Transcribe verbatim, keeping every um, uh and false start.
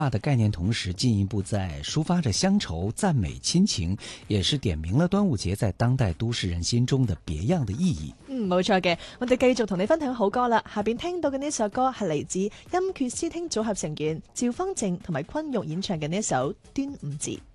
的概念，同時進一步在抒發着鄉愁、讚美親情，也是點明了端午節在當代都市人心中的別樣的意義。 嗯，冇錯嘅，我哋繼續同你分享好歌啦。下邊聽到嘅呢首歌係嚟自音缺詩聽組合成員趙方靜同埋昆玉演唱嘅呢一首《端午節》。